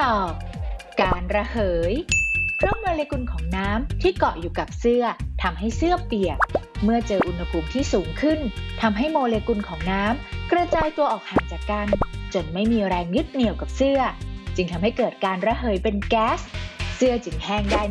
ตอบการระเหยเพราะโมเลกุลของน้ำที่เกาะอยู่กับเสื้อทำให้เสื้อเปียกเมื่อเจออุณหภูมิที่สูงขึ้นทำให้โมเลกุลของน้ำกระจายตัวออกห่างจากกันจนไม่มีแรงยึดเหนี่ยวกับเสื้อจึงทำให้เกิดการระเหยเป็นแก๊สเสื้อจึงแห้งได้